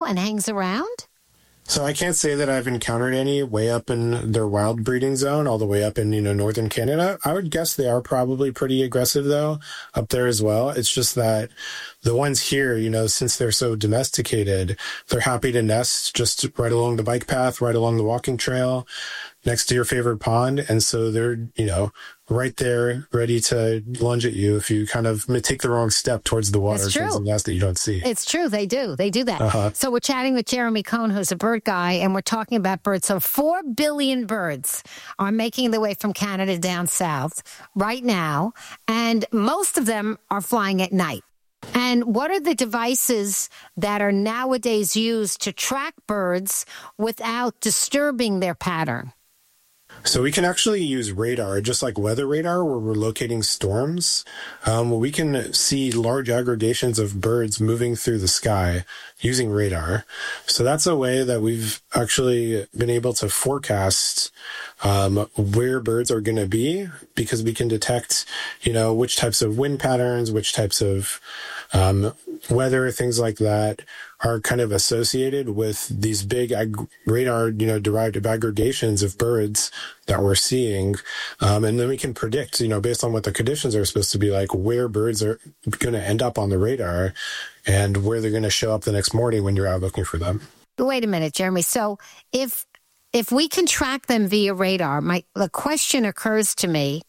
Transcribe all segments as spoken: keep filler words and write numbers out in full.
and hangs around? So I can't say that I've encountered any way up in their wild breeding zone, all the way up in, you know, northern Canada. I would guess they are probably pretty aggressive, though, up there as well. It's just that the ones here, you know, since they're so domesticated, they're happy to nest just right along the bike path, right along the walking trail, next to your favorite pond. And so they're, you know, right there, ready to lunge at you if you kind of take the wrong step towards the water, towards the nest that you don't see. It's true. They do. They do that. Uh-huh. So we're chatting with Jeremy Cohn, who's a bird guy, and we're talking about birds. So four billion birds are making their way from Canada down south right now, and most of them are flying at night. And what are the devices that are nowadays used to track birds without disturbing their pattern? So we can actually use radar, just like weather radar, where we're locating storms. Um, we can see large aggregations of birds moving through the sky using radar. So that's a way that we've actually been able to forecast um, where birds are going to be, because we can detect, you know, which types of wind patterns, which types of um, weather, things like that are kind of associated with these big ag- radar, you know, derived aggregations of birds that we're seeing. Um, and then we can predict, you know, based on what the conditions are supposed to be like, where birds are going to end up on the radar and where they're going to show up the next morning when you're out looking for them. Wait a minute, Jeremy. So if if we can track them via radar, my the question occurs to me,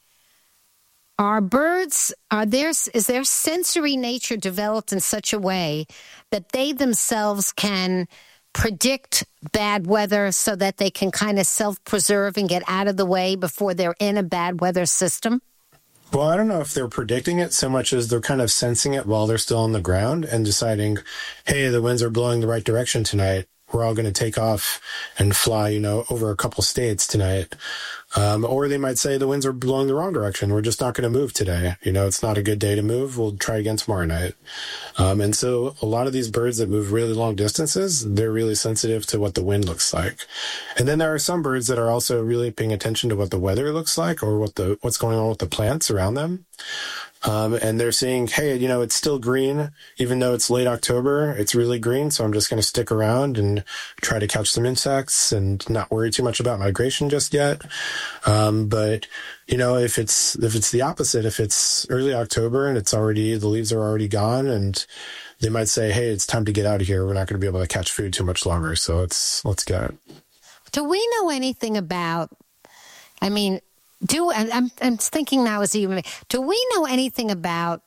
are birds, are there, is their sensory nature developed in such a way that they themselves can predict bad weather so that they can kind of self-preserve and get out of the way before they're in a bad weather system? Well, I don't know if they're predicting it so much as they're kind of sensing it while they're still on the ground and deciding, hey, the winds are blowing the right direction tonight. We're all going to take off and fly, you know, over a couple states tonight. Um, or they might say the winds are blowing the wrong direction. We're just not going to move today. You know, it's not a good day to move. We'll try again tomorrow night. Um, and so a lot of these birds that move really long distances, they're really sensitive to what the wind looks like. And then there are some birds that are also really paying attention to what the weather looks like or what the what's going on with the plants around them. Um, and they're saying, hey, you know, it's still green, even though it's late October, it's really green. So I'm just going to stick around and try to catch some insects and not worry too much about migration just yet. Um, but, you know, if it's, if it's the opposite, if it's early October and it's already, the leaves are already gone and they might say, hey, it's time to get out of here. We're not going to be able to catch food too much longer. So let's, let's get it. Do we know anything about, I mean, Do I'm I'm thinking now as a human being, do we know anything about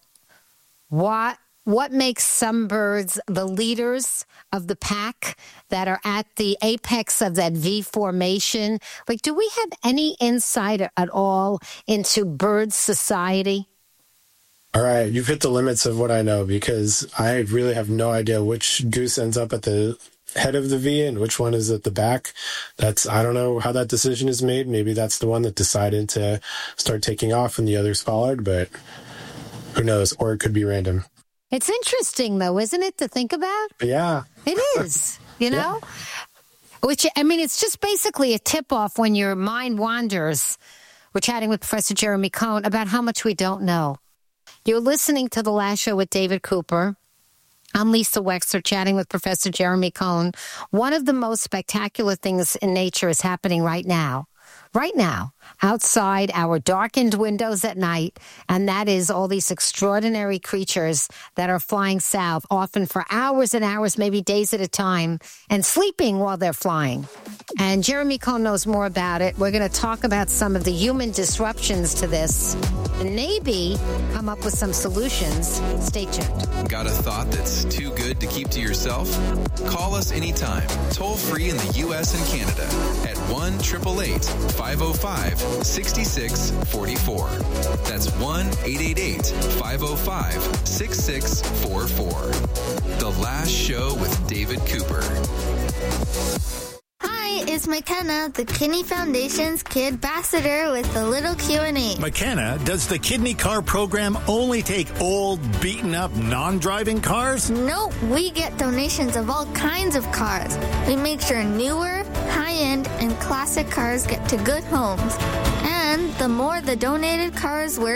what what makes some birds the leaders of the pack that are at the apex of that V formation? Like, do we have any insight at all into bird society? All right, you've hit the limits of what I know, because I really have no idea which goose ends up at the head of the V and which one is at the back. That's, I don't know how that decision is made. Maybe that's the one that decided to start taking off and the others followed, but who knows? Or it could be random. It's interesting, though, isn't it, to think about? Yeah. It is, you know? Yeah. Which, I mean, it's just basically a tip-off when your mind wanders. We're chatting with Professor Jeremy Cohn about how much we don't know. You're listening to The Last Show with David Cooper. I'm Lisa Wexler, chatting with Professor Jeremy Cohn. One of the most spectacular things in nature is happening right now. Right now, outside our darkened windows at night, and that is all these extraordinary creatures that are flying south, often for hours and hours, maybe days at a time, and sleeping while they're flying. And Jeremy Cohn knows more about it. We're going to talk about some of the human disruptions to this, and maybe come up with some solutions. Stay tuned. Got a thought that's too good to keep to yourself? Call us anytime, toll free in the U S and Canada at one eight eight eight, five oh five, six six four four. That's one eight eight eight, five oh five, six six four four. The Last Show with David Cooper. Hi, it's McKenna, the Kidney Foundation's Kid Ambassador with a little Q and A. McKenna, does the Kidney Car program only take old, beaten-up, non-driving cars? Nope, we get donations of all kinds of cars. We make sure newer, high-end, and classic cars get to good homes. And the more the donated car is worth,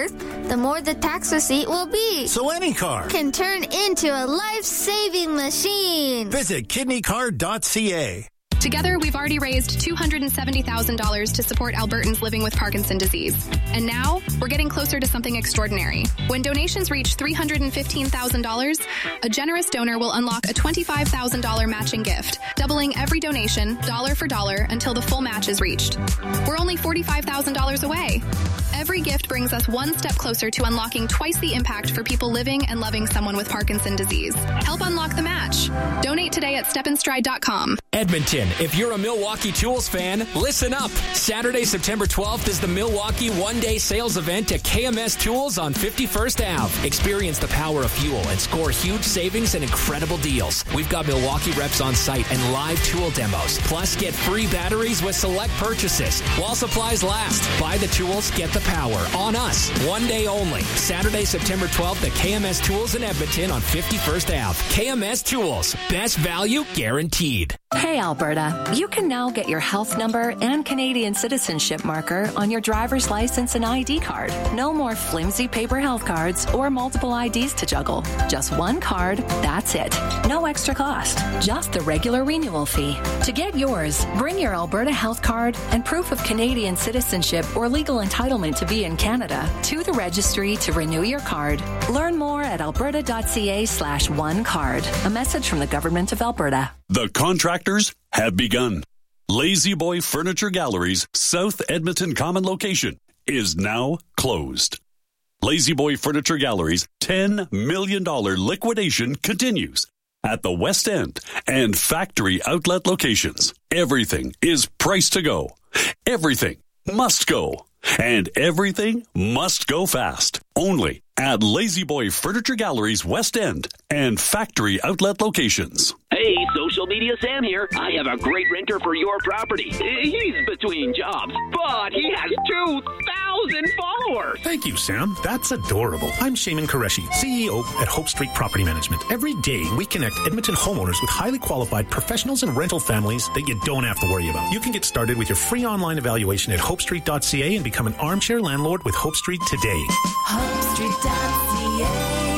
the more the tax receipt will be. So any car Can turn into a life-saving machine. Visit kidney car dot c a. Together, we've already raised two hundred seventy thousand dollars to support Albertans living with Parkinson's disease. And now, we're getting closer to something extraordinary. When donations reach three hundred fifteen thousand dollars, a generous donor will unlock a twenty-five thousand dollars matching gift, doubling every donation, dollar for dollar, until the full match is reached. We're only forty-five thousand dollars away. Every gift brings us one step closer to unlocking twice the impact for people living and loving someone with Parkinson's disease. Help unlock the match. Donate today at step and stride dot com. Edmonton, if you're a Milwaukee Tools fan, listen up. Saturday, September twelfth is the Milwaukee one-day sales event at K M S Tools on fifty-first Avenue. Experience the power of fuel and score huge savings and incredible deals. We've got Milwaukee reps on site and live tool demos. Plus, get free batteries with select purchases. While supplies last, buy the tools, get the power. On us. One day only. Saturday, September twelfth at K M S Tools in Edmonton on fifty-first Avenue. K M S Tools. Best value guaranteed. Hey, Alberta, you can now get your health number and Canadian citizenship marker on your driver's license and I D card. No more flimsy paper health cards or multiple I Ds to juggle. Just one card, that's it. No extra cost, just the regular renewal fee. To get yours, bring your Alberta health card and proof of Canadian citizenship or legal entitlement to be in Canada to the registry to renew your card. Learn more at alberta dot c a slash one card. A message from the Government of Alberta. The contractors have begun. Lazy Boy Furniture Gallery's South Edmonton Common location is now closed. Lazy Boy Furniture Gallery's ten million dollars liquidation continues at the West End and factory outlet locations. Everything is priced to go. Everything must go. And everything must go fast. Only at Lazy Boy Furniture Gallery's West End and factory outlet locations. Hey, Social Media Sam here. I have a great renter for your property. He's between jobs, but he has two thousand followers. Thank you, Sam. That's adorable. I'm Shaman Qureshi, C E O at Hope Street Property Management. Every day, we connect Edmonton homeowners with highly qualified professionals and rental families that you don't have to worry about. You can get started with your free online evaluation at hope street dot c a and become an armchair landlord with Hope Street today. hope street dot c a.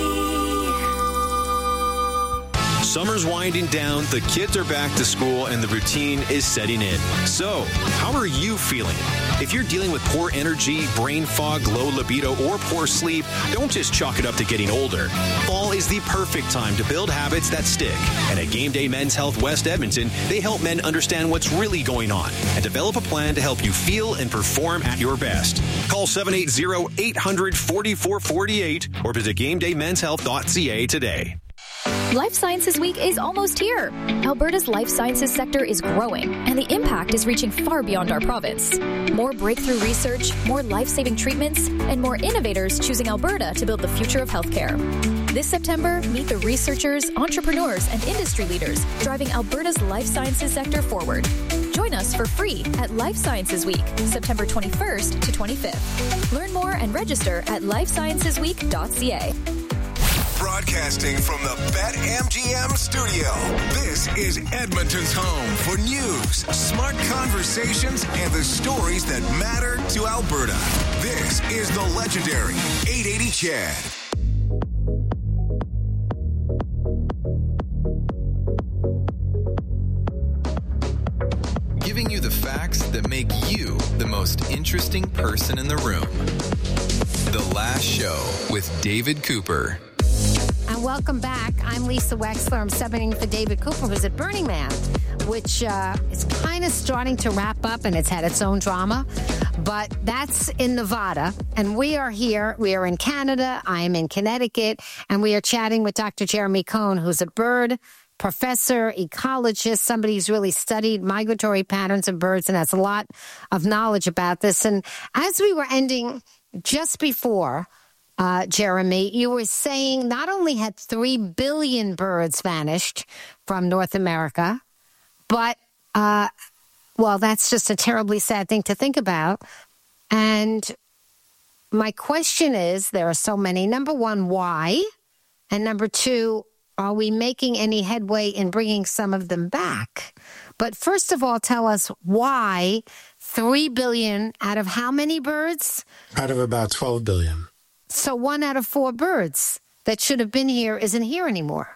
Summer's winding down, the kids are back to school, and the routine is setting in. So, how are you feeling? If you're dealing with poor energy, brain fog, low libido, or poor sleep, don't just chalk it up to getting older. Fall is the perfect time to build habits that stick. And at Game Day Men's Health West Edmonton, they help men understand what's really going on and develop a plan to help you feel and perform at your best. Call seven eight zero, eight hundred, forty-four forty-eight or visit game day men's health dot c a today. Life Sciences Week is almost here. Alberta's life sciences sector is growing, and the impact is reaching far beyond our province. More breakthrough research, more life-saving treatments, and more innovators choosing Alberta to build the future of healthcare. This September, meet the researchers, entrepreneurs, and industry leaders driving Alberta's life sciences sector forward. Join us for free at Life Sciences Week, September twenty-first to twenty-fifth. Learn more and register at life sciences week dot c a. Broadcasting from the BetMGM studio, this is Edmonton's home for news, smart conversations, and the stories that matter to Alberta. This is the legendary eight eighty Chad. Giving you the facts that make you the most interesting person in the room. The Last Show with David Cooper. And welcome back. I'm Lisa Wexler. I'm subbing for David Cooper, who's at Burning Man, which uh, is kind of starting to wrap up, and it's had its own drama. But that's in Nevada, and we are here. We are in Canada. I am in Connecticut, and we are chatting with Doctor Jeremy Cohn, who's a bird professor, ecologist, somebody who's really studied migratory patterns of birds and has a lot of knowledge about this. And as we were ending just before, Uh, Jeremy, you were saying not only had three billion birds vanished from North America, but, uh, well, that's just a terribly sad thing to think about. And my question is, there are so many. Number one, why? And number two, are we making any headway in bringing some of them back? But first of all, tell us why three billion out of how many birds? Out of about twelve billion. So one out of four birds that should have been here isn't here anymore.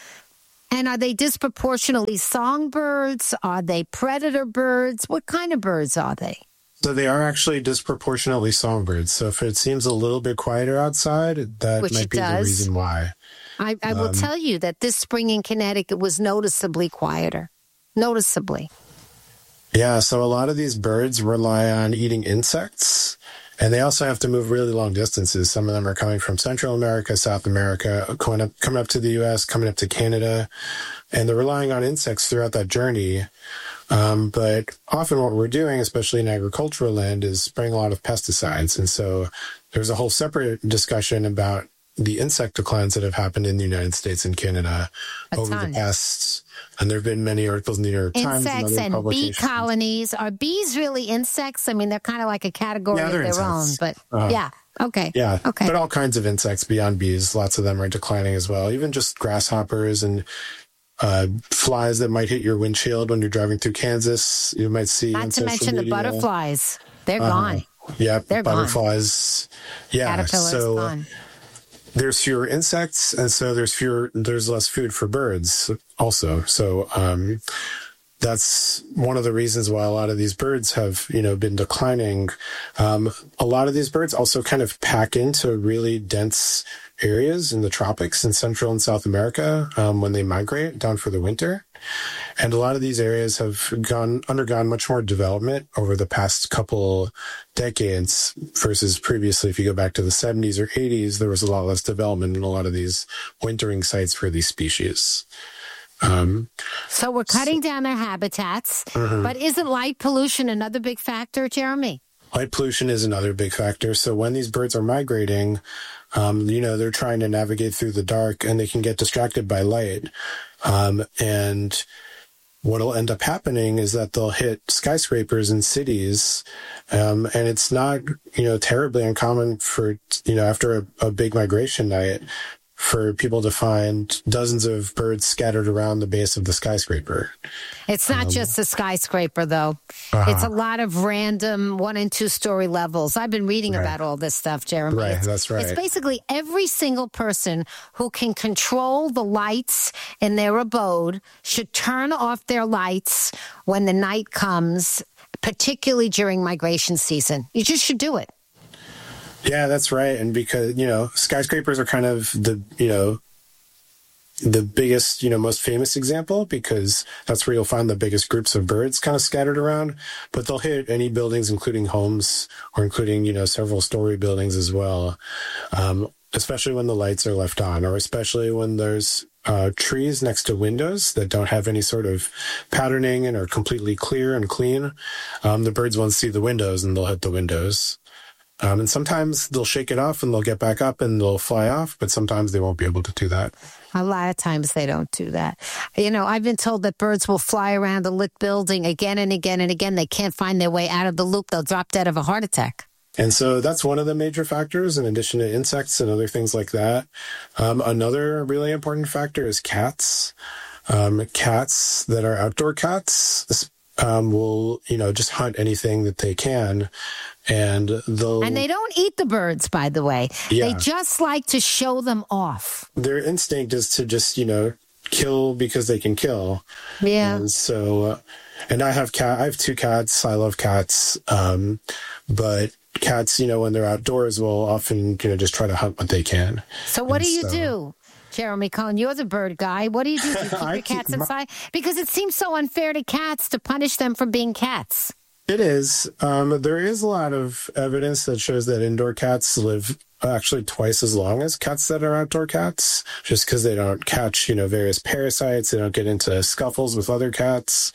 And are they disproportionately songbirds? Are they predator birds? What kind of birds are they? So they are actually disproportionately songbirds. So if it seems a little bit quieter outside, that Which might it be does. the reason why. I, I will Um, tell you that this spring in Connecticut was noticeably quieter. Noticeably. Yeah, so a lot of these birds rely on eating insects, and they also have to move really long distances. Some of them are coming from Central America, South America, coming up, coming up to the U S, coming up to Canada, and they're relying on insects throughout that journey. Um, but often what we're doing, especially in agricultural land, is spraying a lot of pesticides. And so there's a whole separate discussion about the insect declines that have happened in the United States and Canada A over ton. the past, and there have been many articles in the New York Times and Insects other and bee publications. colonies. Are bees really insects? I mean, they're kind of like a category Yeah, of they're their insects. own. But Uh-huh. yeah, okay. Yeah, Okay. but all kinds of insects beyond bees. Lots of them are declining as well. Even just grasshoppers and uh, flies that might hit your windshield when you're driving through Kansas. You might see on Not to social mention the media. butterflies. They're Uh-huh. gone. Yeah, They're gone. butterflies. Yeah, Caterpillars so gone. there's fewer insects, and so there's fewer. There's less food for birds also. So um, that's one of the reasons why a lot of these birds have, you know, been declining. Um, a lot of these birds also kind of pack into really dense areas in the tropics in Central and South America um, when they migrate down for the winter. And a lot of these areas have gone undergone much more development over the past couple decades versus previously. If you go back to the seventies or eighties, there was a lot less development in a lot of these wintering sites for these species. Um, So we're cutting down their habitats. Mhm. But isn't light pollution another big factor, Jeremy? Light pollution is another big factor. So when these birds are migrating, um, you know, they're trying to navigate through the dark and they can get distracted by light. Um, and what'll end up happening is that they'll hit skyscrapers in cities. Um, and it's not, you know, terribly uncommon for, you know, after a, a big migration night, for people to find dozens of birds scattered around the base of the skyscraper. It's not Um, just a skyscraper, though. Uh-huh. It's a lot of random one and two story levels. I've been reading Right. about all this stuff, Jeremy. Right, It's- that's right. It's basically every single person who can control the lights in their abode should turn off their lights when the night comes, particularly during migration season. You just should do it. Yeah, that's right. And because, you know, skyscrapers are kind of the, you know, the biggest, you know, most famous example, because that's where you'll find the biggest groups of birds kind of scattered around. But they'll hit any buildings, including homes or including, you know, several story buildings as well. Um, especially when the lights are left on, or especially when there's uh, trees next to windows that don't have any sort of patterning and are completely clear and clean. Um, the birds won't see the windows and they'll hit the windows. Um, and sometimes they'll shake it off and they'll get back up and they'll fly off, but sometimes they won't be able to do that. A lot of times they don't do that. You know, I've been told that birds will fly around a lit building again and again and again. They can't find their way out of the loop. They'll drop dead of a heart attack. And so that's one of the major factors, in addition to insects and other things like that. Um, another really important factor is cats. Um, cats that are outdoor cats um, will, you know, just hunt anything that they can. And they'll... And they don't eat the birds, by the way. Yeah. They just like to show them off. Their instinct is to just, you know, kill because they can kill. Yeah. And so, uh, and I have cat, I have two cats. I love cats. Um, but cats, you know, when they're outdoors will often, you know, just try to hunt what they can. So what And do you so- do, Jeremy Cohen? You're the bird guy. What do you do? Do you keep I your cats keep my- inside? Because it seems so unfair to cats to punish them for being cats. It is. Um, there is a lot of evidence that shows that indoor cats live actually twice as long as cats that are outdoor cats, just because they don't catch, you know, various parasites. They don't get into scuffles with other cats.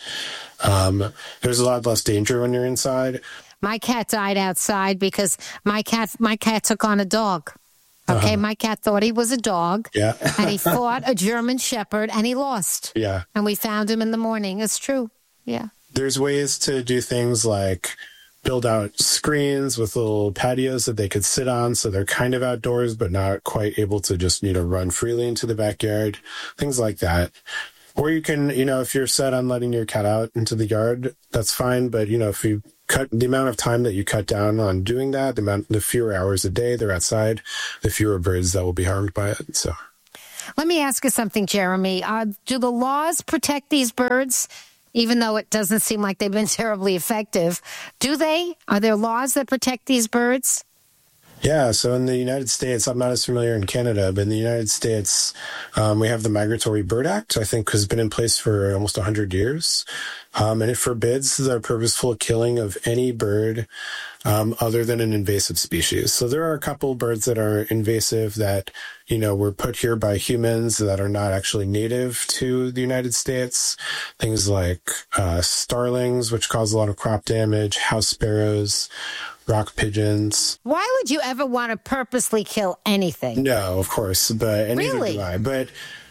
Um, there's a lot less danger when you're inside. My cat died outside because my cat my cat took on a dog. Okay, Uh-huh. my cat thought he was a dog. Yeah. And he fought a German Shepherd and he lost. Yeah. And we found him in the morning. It's true. Yeah. There's ways to do things like build out screens with little patios that they could sit on, so they're kind of outdoors but not quite able to just, you know, run freely into the backyard, things like that. Or you can, you know, if you're set on letting your cat out into the yard, that's fine. But, you know, if you cut the amount of time that you cut down on doing that, the amount, the fewer hours a day they're outside, the fewer birds that will be harmed by it. So, let me ask you something, Jeremy. Uh, do the laws protect these birds? Even though it doesn't seem like they've been terribly effective, do they? Are there laws that protect these birds? Yeah, so in the United States, I'm not as familiar in Canada, but in the United States, um, we have the Migratory Bird Act, I think has been in place for almost one hundred years. Um, and it forbids the purposeful killing of any bird um, other than an invasive species. So there are a couple birds that are invasive that, you know, were put here by humans that are not actually native to the United States. Things like uh, starlings, which cause a lot of crop damage, house sparrows, rock pigeons. Why would you ever want to purposely kill anything? No, of course, but and really? neither do I. But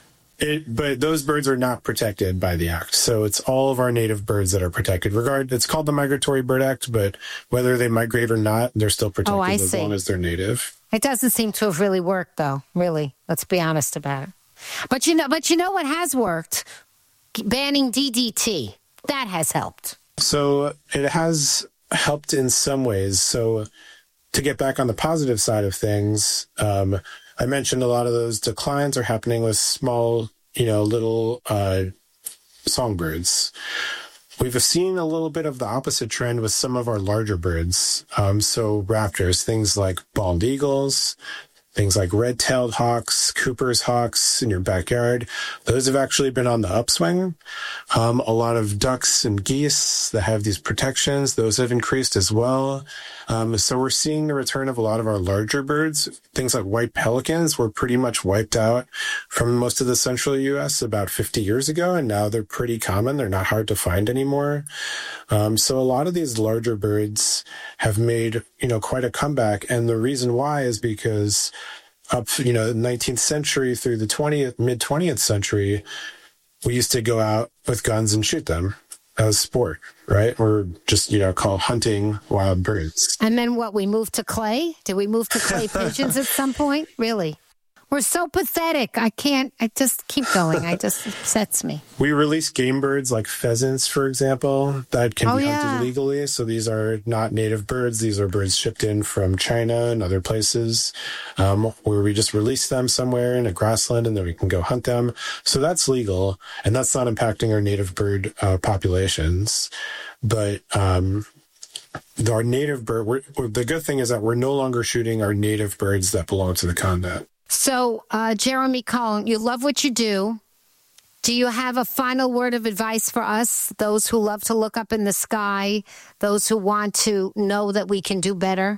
it, but those birds are not protected by the act. So it's all of our native birds that are protected. Regard, it's called the Migratory Bird Act, but whether they migrate or not, they're still protected oh, I as see. long as they're native. It doesn't seem to have really worked, though. Really, let's be honest about it. But you know, but you know what has worked? Banning D D T. That has helped. So it has helped in some ways. So to get back on the positive side of things, um, I mentioned a lot of those declines are happening with small, you know, little uh, songbirds. We've seen a little bit of the opposite trend with some of our larger birds. Um, so raptors, things like bald eagles, things like red-tailed hawks, Cooper's hawks in your backyard, those have actually been on the upswing. Um, a lot of ducks and geese that have these protections, those have increased as well. Um, so we're seeing the return of a lot of our larger birds. Things like white pelicans were pretty much wiped out from most of the central U S about fifty years ago, and now they're pretty common. They're not hard to find anymore. Um, so a lot of these larger birds have made, you know, quite a comeback. And the reason why is because up, you know, nineteenth century through the twentieth, mid twentieth century, we used to go out with guns and shoot them as sport, right? Or just, you know, call hunting wild birds. And then what, we moved to clay? Did we move to clay pigeons at some point? Really? We're so pathetic. I can't, I just keep going. I just upsets me. We release game birds like pheasants, for example, that can oh, be yeah. hunted legally. So these are not native birds. These are birds shipped in from China and other places, um, where we just release them somewhere in a grassland and then we can go hunt them. So that's legal, and that's not impacting our native bird uh, populations. But um, our native bird, we're, we're, the good thing is that we're no longer shooting our native birds that belong to the continent. So, uh, Jeremy Cohn, you love what you do. Do you have a final word of advice for us, those who love to look up in the sky, those who want to know that we can do better?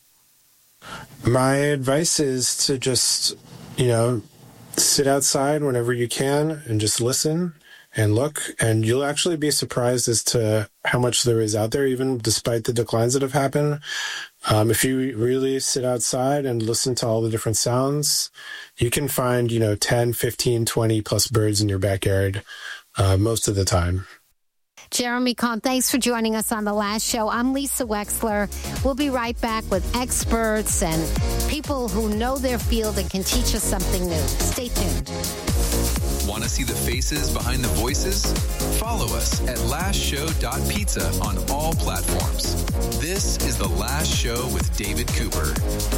My advice is to just, you know, sit outside whenever you can and just listen and look, and you'll actually be surprised as to how much there is out there, even despite the declines that have happened. Um, if you really sit outside and listen to all the different sounds, you can find, you know, ten, fifteen, twenty plus birds in your backyard uh, most of the time. Jeremy Cohn, thanks for joining us on The Last Show. I'm Lisa Wexler. We'll be right back with experts and people who know their field and can teach us something new. Stay tuned. Want to see the faces behind the voices? Follow us at last show dot pizza on all platforms. This is The Last Show with David Cooper.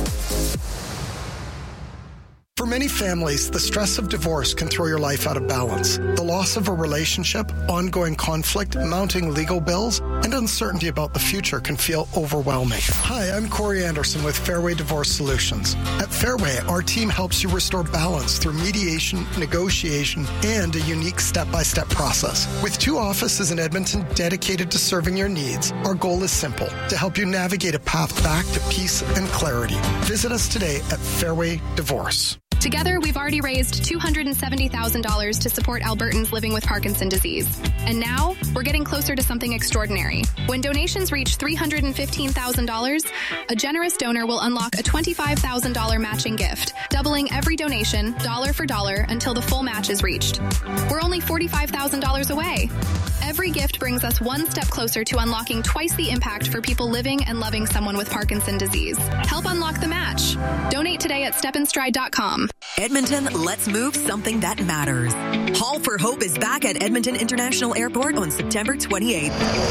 For many families, the stress of divorce can throw your life out of balance. The loss of a relationship, ongoing conflict, mounting legal bills, and uncertainty about the future can feel overwhelming. Hi, I'm Corey Anderson with Fairway Divorce Solutions. At Fairway, our team helps you restore balance through mediation, negotiation, and a unique step-by-step process. With two offices in Edmonton dedicated to serving your needs, our goal is simple: to help you navigate a path back to peace and clarity. Visit us today at Fairway Divorce. Together, we've already raised two hundred seventy thousand dollars to support Albertans living with Parkinson's disease. And now, we're getting closer to something extraordinary. When donations reach three hundred fifteen thousand dollars, a generous donor will unlock a twenty-five thousand dollars matching gift, doubling every donation, dollar for dollar, until the full match is reached. We're only forty-five thousand dollars away. Every gift brings us one step closer to unlocking twice the impact for people living and loving someone with Parkinson's disease. Help unlock the match. Donate today at step and stride dot com. Edmonton, let's move something that matters. Haul for Hope is back at Edmonton International Airport on September twenty-eighth.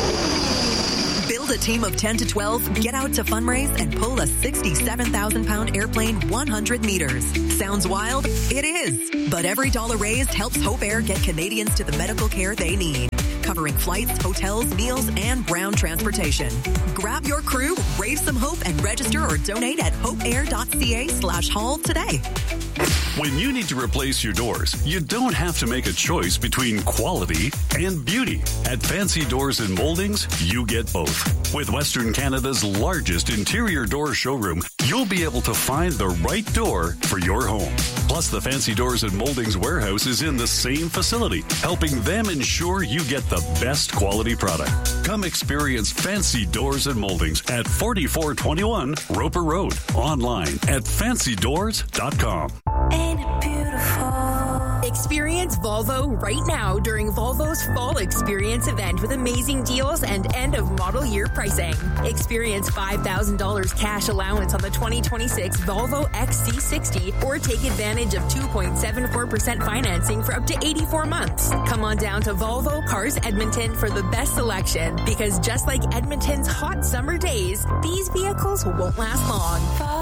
Build a team of ten to twelve, get out to fundraise, and pull a sixty-seven thousand pound airplane one hundred meters. Sounds wild? It is. But every dollar raised helps Hope Air get Canadians to the medical care they need, covering flights, hotels, meals, and ground transportation. Grab your crew, raise some hope, and register or donate at hopeair.ca slash haul today. When you need to replace your doors, you don't have to make a choice between quality and beauty. At Fancy Doors and Moldings, you get both. With Western Canada's largest interior door showroom, you'll be able to find the right door for your home. Plus, the Fancy Doors and Moldings warehouse is in the same facility, helping them ensure you get the best quality product. Come experience Fancy Doors and Moldings at forty-four twenty-one Roper Road. Online at fancy doors dot com. Ain't it beautiful? Experience Volvo right now during Volvo's Fall Experience event with amazing deals and end-of-model year pricing. Experience five thousand dollars cash allowance on the twenty twenty-six Volvo X C sixty or take advantage of two point seven four percent financing for up to eighty-four months. Come on down to Volvo Cars Edmonton for the best selection, because just like Edmonton's hot summer days, these vehicles won't last long.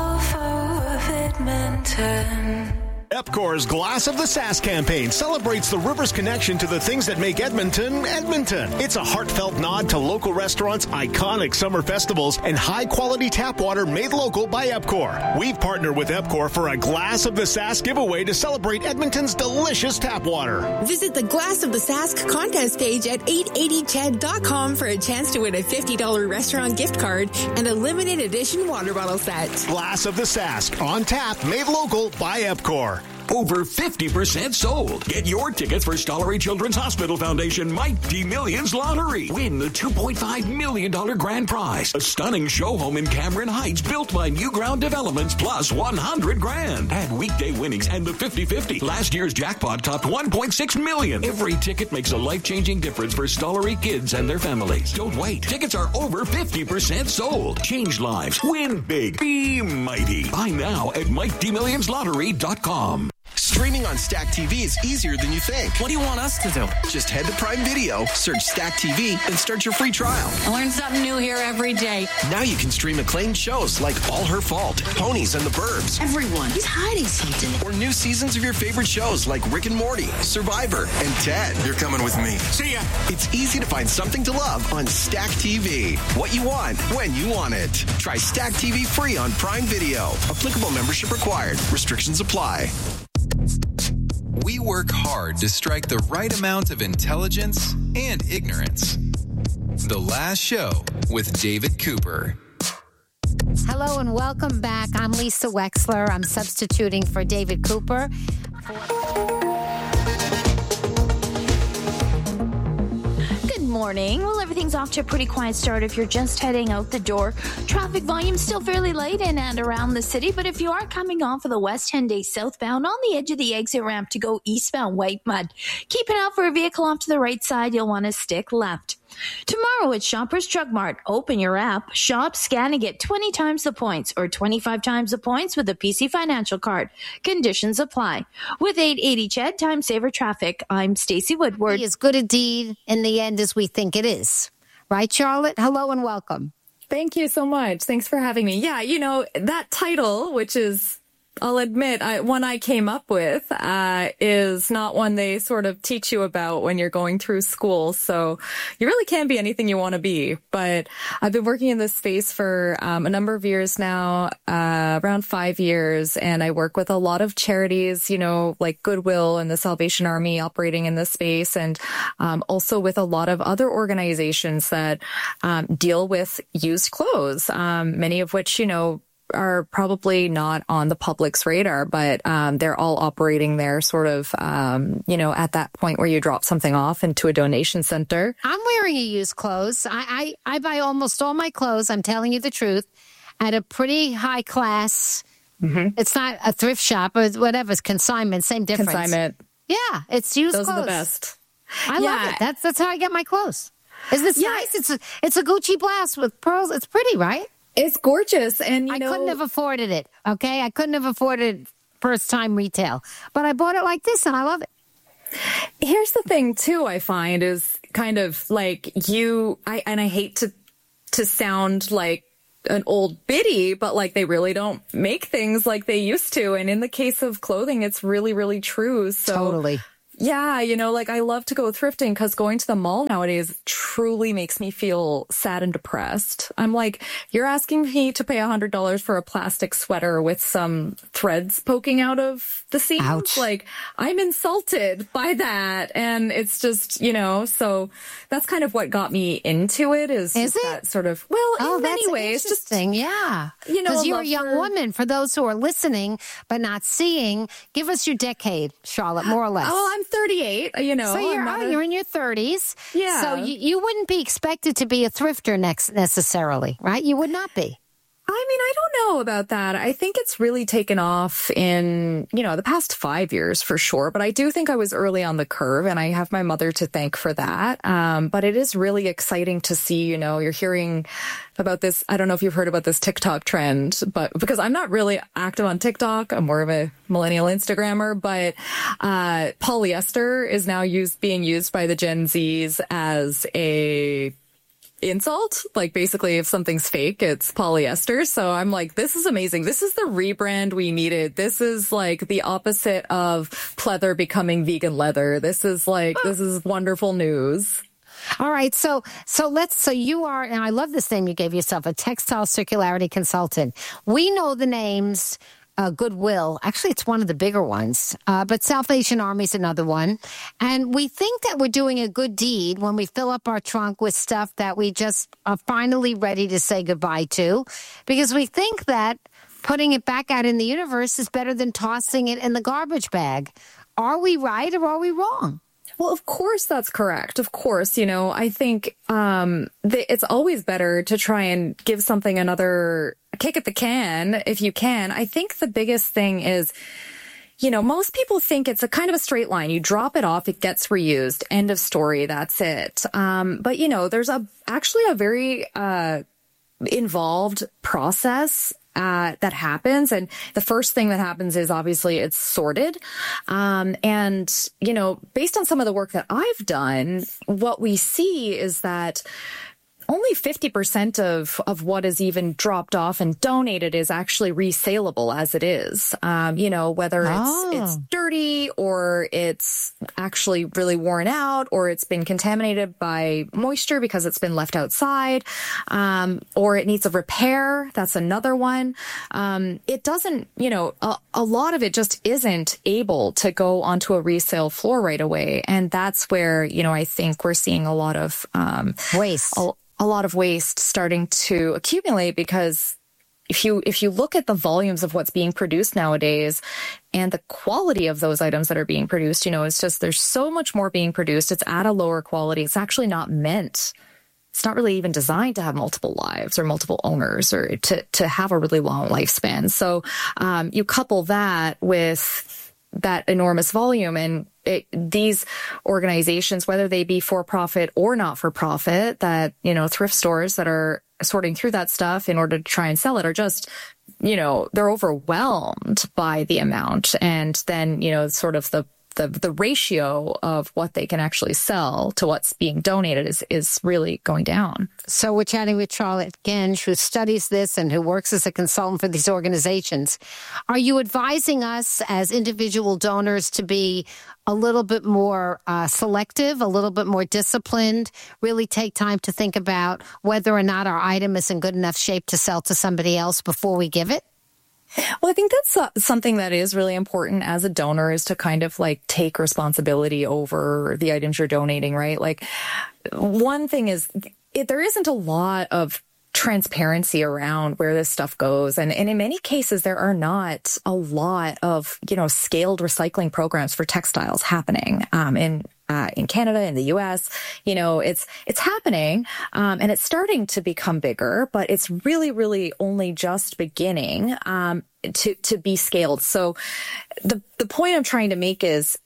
Volvo of Edmonton. Epcor's Glass of the Sask campaign celebrates the river's connection to the things that make Edmonton, Edmonton. It's a heartfelt nod to local restaurants, iconic summer festivals, and high-quality tap water made local by Epcor. We've partnered with Epcor for a Glass of the Sask giveaway to celebrate Edmonton's delicious tap water. Visit the Glass of the Sask contest page at eight eighty C H E D dot com for a chance to win a fifty dollars restaurant gift card and a limited edition water bottle set. Glass of the Sask, on tap, made local by Epcor. Over fifty percent sold. Get your tickets for Stollery Children's Hospital Foundation Mighty Millions Lottery. Win the two point five million dollars grand prize. A stunning show home in Cameron Heights built by Newground Developments plus one hundred grand. Add weekday winnings and the fifty fifty. Last year's jackpot topped one point six million dollars. Every ticket makes a life-changing difference for Stollery kids and their families. Don't wait. Tickets are over fifty percent sold. Change lives. Win big. Be mighty. Buy now at mighty millions lottery dot com. Streaming on Stack T V is easier than you think. What do you want us to do? Just head to Prime Video, search Stack T V, and start your free trial. I learn something new here every day. Now you can stream acclaimed shows like All Her Fault, Ponies, and the Burbs. Everyone is hiding something. Or new seasons of your favorite shows like Rick and Morty, Survivor, and Ted. You're coming with me. See ya. It's easy to find something to love on Stack T V. What you want, when you want it. Try Stack T V free on Prime Video. Applicable membership required. Restrictions apply. We work hard to strike the right amount of intelligence and ignorance. The Last Show with David Cooper. Hello and welcome back. I'm Lisa Wexler. I'm substituting for David Cooper. Morning. Well, everything's off to a pretty quiet start if you're just heading out the door. Traffic volume still fairly light in and around the city, but if you are coming off of the West Henday southbound on the edge of the exit ramp to go eastbound White Mud, keep an eye out for a vehicle off to the right side. You'll want to stick left. Tomorrow at Shoppers Drug Mart, open your app, shop, scan, and get twenty times the points or twenty-five times the points with a P C Financial Card. Conditions apply. With eight eighty C H E D, Time Saver Traffic, I'm Stacey Woodward. As good a deed in the end as we think it is. Right, Charlotte? Hello and welcome. Thank you so much. Thanks for having me. Yeah, you know, that title, which is, I'll admit, I, one I came up with, uh, is not one they sort of teach you about when you're going through school. So you really can be anything you want to be. But I've been working in this space for um, a number of years now, uh, around five years. And I work with a lot of charities, you know, like Goodwill and the Salvation Army operating in this space. And um, also with a lot of other organizations that um, deal with used clothes, um, many of which, you know, are probably not on the public's radar, but um, they're all operating there sort of, um, you know, at that point where you drop something off into a donation center. I'm wearing a used clothes. I, I, I buy almost all my clothes, I'm telling you the truth, at a pretty high class. Mm-hmm. It's not a thrift shop or whatever. It's consignment, same difference. Consignment. Yeah, it's used Those clothes. Those are the best. I yeah. love it. That's, that's how I get my clothes. Isn't this yeah. nice? It's a, it's a Gucci blouse with pearls. It's pretty, right? It's gorgeous. And, you I know, couldn't have afforded it, okay? I couldn't have afforded first time retail. But I bought it like this and I love it. Here's the thing, too, I find is kind of like you, I and I hate to to sound like an old biddy, but like they really don't make things like they used to. And in the case of clothing, it's really, really true. So totally. Yeah, you know, like I love to go thrifting because going to the mall nowadays truly makes me feel sad and depressed. I'm like, you're asking me to pay one hundred dollars for a plastic sweater with some threads poking out of the seams? Ouch. Like, I'm insulted by that. And it's just, you know, so that's kind of what got me into it is, is just it? that sort of, well, oh, in many ways. Just, yeah. You know, because a you're a love young for- woman. For those who are listening but not seeing, give us your decade, Charlotte, more or less. Oh, I'm thirty-eight, you know. So you're, I'm not oh, a- you're in your thirties. Yeah. So you, you wouldn't be expected to be a thrifter next necessarily, right? You would not be. I mean, I don't know about that. I think it's really taken off in, you know, the past five years for sure. But I do think I was early on the curve and I have my mother to thank for that. Um, but it is really exciting to see, you know, you're hearing about this. I don't know if you've heard about this TikTok trend, but because I'm not really active on TikTok, I'm more of a millennial Instagrammer, but, uh, polyester is now used, being used by the Gen Zs as a insult. Like basically if something's fake, it's polyester. So I'm like, this is amazing. This is the rebrand we needed. This is like the opposite of pleather becoming vegan leather. This is like, this is wonderful news. All right. So, so let's, so you are, and I love this name you gave yourself, a textile circularity consultant. We know the names. Uh, Goodwill. Actually, it's one of the bigger ones, uh, but Salvation Army is another one. And we think that we're doing a good deed when we fill up our trunk with stuff that we just are finally ready to say goodbye to, because we think that putting it back out in the universe is better than tossing it in the garbage bag. Are we right or are we wrong? Well, of course that's correct. Of course, you know, I think um, th- it's always better to try and give something another kick at the can if you can. I think the biggest thing is, you know, most people think it's a kind of a straight line. You drop it off, it gets reused, end of story, that's it. Um, but, you know, there's a actually a very uh, involved process Uh, that happens. And the first thing that happens is obviously it's sorted. Um, and, you know, based on some of the work that I've done, what we see is that only fifty percent of, of what is even dropped off and donated is actually resaleable as it is. Um, you know, whether it's, Oh. it's dirty or it's actually really worn out or it's been contaminated by moisture because it's been left outside, um, or it needs a repair. That's another one. Um, it doesn't, you know, a, a lot of it just isn't able to go onto a resale floor right away. And that's where, you know, I think we're seeing a lot of, um, waste. A, a lot of waste starting to accumulate because if you if you look at the volumes of what's being produced nowadays and the quality of those items that are being produced, you know, it's just there's so much more being produced. It's at a lower quality. It's actually not meant. It's not really even designed to have multiple lives or multiple owners or to to have a really long lifespan. So um, you couple that with that enormous volume and it, these organizations, whether they be for profit or not for profit, that, you know, thrift stores that are sorting through that stuff in order to try and sell it are just, you know, they're overwhelmed by the amount. And then, you know, sort of the The, the ratio of what they can actually sell to what's being donated is, is really going down. So we're chatting with Charlotte Genge, who studies this and who works as a consultant for these organizations. Are you advising us as individual donors to be a little bit more uh, selective, a little bit more disciplined, really take time to think about whether or not our item is in good enough shape to sell to somebody else before we give it? Well, I think that's uh, something that is really important as a donor is to kind of like take responsibility over the items you're donating, right? Like one thing is it, there isn't a lot of transparency around where this stuff goes. And, and in many cases, there are not a lot of, you know, scaled recycling programs for textiles happening um, in Uh, in Canada, in the U S, you know, it's, it's happening, um, and it's starting to become bigger, but it's really, really only just beginning, um, to, to be scaled. So the, the point I'm trying to make is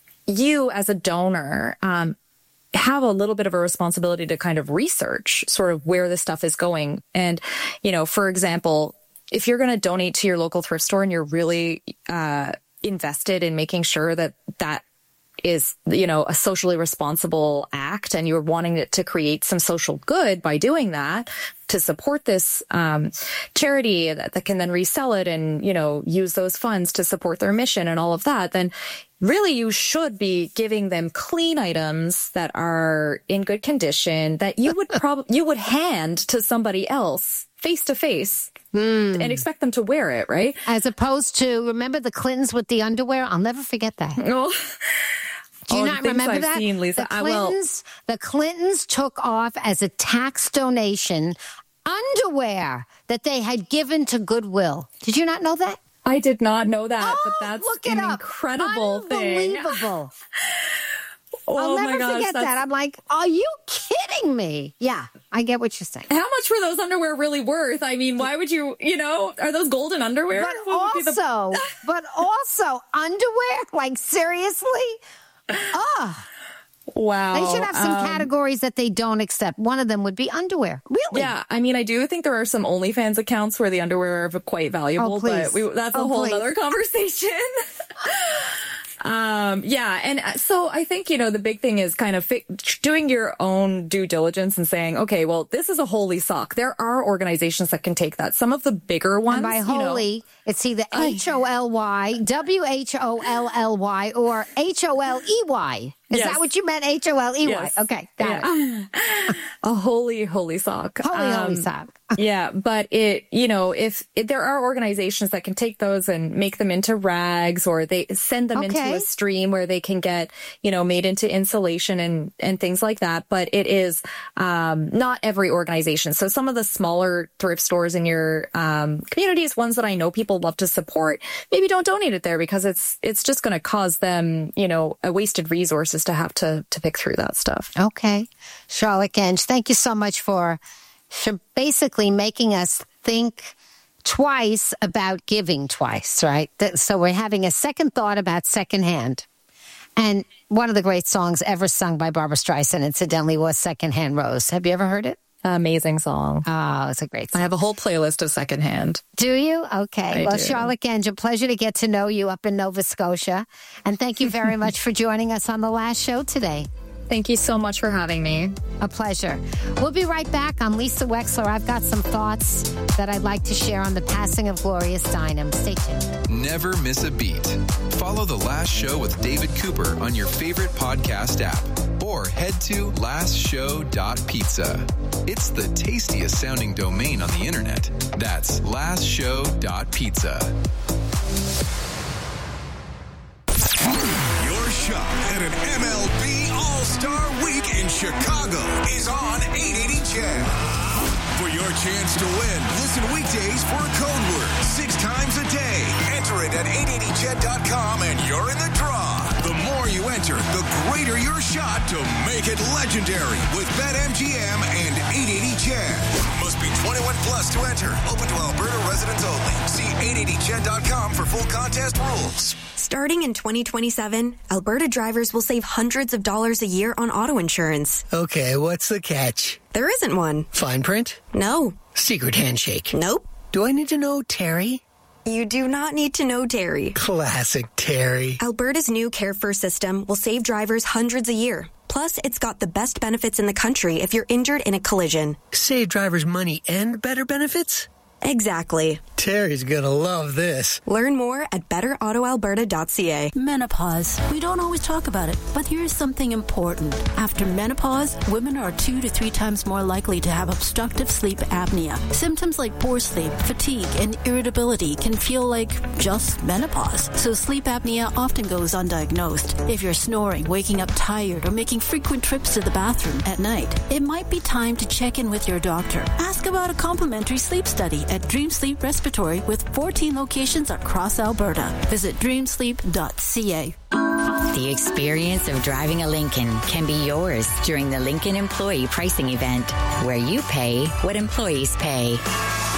you as a donor, um, have a little bit of a responsibility to kind of research sort of where this stuff is going. And, you know, for example, if you're going to donate to your local thrift store and you're really uh, invested in making sure that that is, you know, a socially responsible act, and you're wanting it to create some social good by doing that, to support this um, charity that, that can then resell it and, you know, use those funds to support their mission and all of that, then really you should be giving them clean items that are in good condition that you would probably, you would hand to somebody else face to face and expect them to wear it, right? As opposed to, remember the Clintons with the underwear? I'll never forget that. Oh. Do you oh, not remember I've that? Seen, Lisa. The Clintons, the Clintons took off as a tax donation underwear that they had given to Goodwill. Did you not know that? I did not know that, oh, but that's look it an up. incredible thing. Unbelievable. Oh, I'll my never gosh, forget that's... that. I'm like, are you kidding me? Yeah, I get what you're saying. How much were those underwear really worth? I mean, why would you, you know, are those golden underwear? But also, the... but also underwear? Like, seriously? Oh. Wow. They should have some um, categories that they don't accept. One of them would be underwear. Really? Yeah. I mean, I do think there are some OnlyFans accounts where the underwear are quite valuable, oh, please. but we, that's a oh, whole please. other conversation. Um, yeah. And so I think, you know, the big thing is kind of fi- doing your own due diligence and saying, okay, well, this is a holy sock. There are organizations that can take that. Some of the bigger ones. And by holy, you know, it's either H O L Y, W H O L L Y, or H O L E Y. Is yes. that what you meant? H O L E Y. Yes. Okay. Got yeah. it. A holy, holy sock. Holy, um, holy sock. Yeah. But it, you know, if, if there are organizations that can take those and make them into rags, or they send them okay. into a stream where they can get, you know, made into insulation and, and things like that. But it is, um, not every organization. So some of the smaller thrift stores in your, um, communities, ones that I know people love to support, maybe don't donate it there because it's, it's just going to cause them, you know, a wasted resources to have to, to pick through that stuff. Okay. Charlotte Genge, thank you so much for, for basically making us think twice about giving twice, right? So we're having a second thought about secondhand. And one of the great songs ever sung by Barbra Streisand, incidentally, was Secondhand Rose. Have you ever heard it? Amazing song. Oh, it's a great song. I have a whole playlist of Secondhand. Do you? Okay. I well, do. Charlotte Genge, a pleasure to get to know you up in Nova Scotia. And thank you very much for joining us on the last show today. Thank you so much for having me. A pleasure. We'll be right back. I'm Lisa Wexler. I've got some thoughts that I'd like to share on the passing of Gloria Steinem. Stay tuned. Never miss a beat. Follow The Last Show with David Cooper on your favorite podcast app, or head to last show dot pizza. It's the tastiest sounding domain on the internet. That's last show dot pizza. Your shot at an M L B All-Star Week in Chicago is on eight eighty C H E D. For your chance to win, listen weekdays for a code word six times a day. Enter it at eight eighty C H E D dot com and you're in the draw. The more you enter, the greater your shot to make it legendary with BetMGM and eight eighty C H E D. Must be twenty-one plus to enter. Open to Alberta residents only. See eight eighty C H E D dot com for full contest rules. Starting in twenty twenty-seven, Alberta drivers will save hundreds of dollars a year on auto insurance. Okay, what's the catch? There isn't one. Fine print? No. Secret handshake? Nope. Do I need to know Terry? You do not need to know Terry. Classic Terry. Alberta's new Care First system will save drivers hundreds a year. Plus, it's got the best benefits in the country if you're injured in a collision. Save drivers money and better benefits? Exactly. Terry's gonna love this. Learn more at better auto alberta dot c a. Menopause. We don't always talk about it, but here's something important. After menopause, women are two to three times more likely to have obstructive sleep apnea. Symptoms like poor sleep, fatigue, and irritability can feel like just menopause. So sleep apnea often goes undiagnosed. If you're snoring, waking up tired, or making frequent trips to the bathroom at night, it might be time to check in with your doctor. Ask about a complimentary sleep study at Dream Sleep Respiratory with fourteen locations across Alberta. Visit dream sleep dot c a. The experience of driving a Lincoln can be yours during the Lincoln Employee Pricing Event, where you pay what employees pay.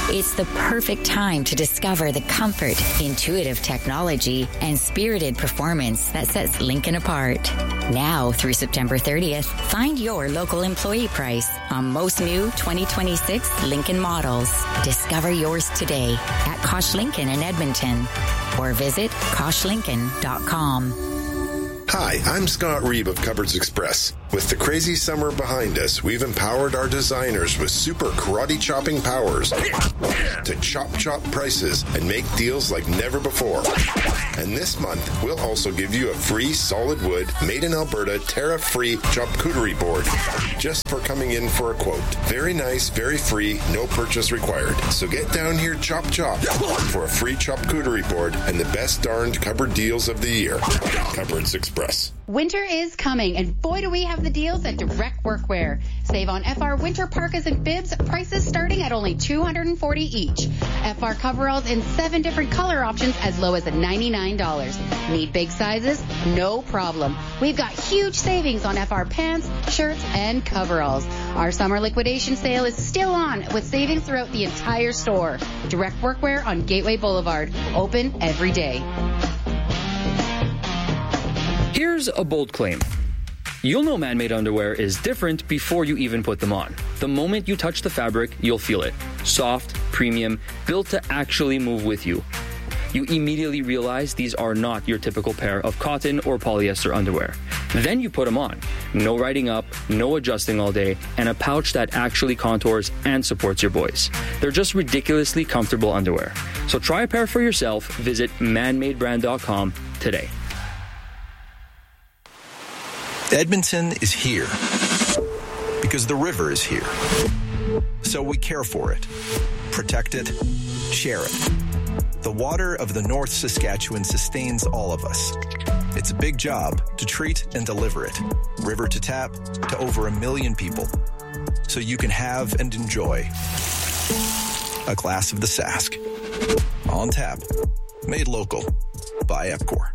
It's the perfect time to discover the comfort, intuitive technology, and spirited performance that sets Lincoln apart. Now through September thirtieth, find your local employee price on most new twenty twenty-six Lincoln models. Discover yours today at Kosh Lincoln in Edmonton or visit kosh lincoln dot com. Hi, I'm Scott Reeb of Cupboards Express. With the crazy summer behind us, we've empowered our designers with super karate chopping powers to chop chop prices and make deals like never before. And this month, we'll also give you a free solid wood, made in Alberta, Terra-free charcuterie board just for coming in for a quote. Very nice, very free, no purchase required. So get down here, chop chop, for a free charcuterie board and the best darned cupboard deals of the year. Cupboards Express. Winter is coming, and boy do we have the deals at Direct Workwear. Save on F R winter parkas and bibs, prices starting at only two hundred forty dollars each. F R coveralls in seven different color options as low as ninety-nine dollars. Need big sizes? No problem. We've got huge savings on F R pants, shirts, and coveralls. Our summer liquidation sale is still on with savings throughout the entire store. Direct Workwear on Gateway Boulevard. Open every day. Here's a bold claim. You'll know man-made underwear is different before you even put them on. The moment you touch the fabric, you'll feel it. Soft, premium, built to actually move with you. You immediately realize these are not your typical pair of cotton or polyester underwear. Then you put them on. No riding up, no adjusting all day, and a pouch that actually contours and supports your boys. They're just ridiculously comfortable underwear. So try a pair for yourself. Visit man made brand dot com today. Edmonton is here because the river is here. So we care for it, protect it, share it. The water of the North Saskatchewan sustains all of us. It's a big job to treat and deliver it, river to tap, to over a million people, so you can have and enjoy a glass of the Sask. On tap, made local by Epcor.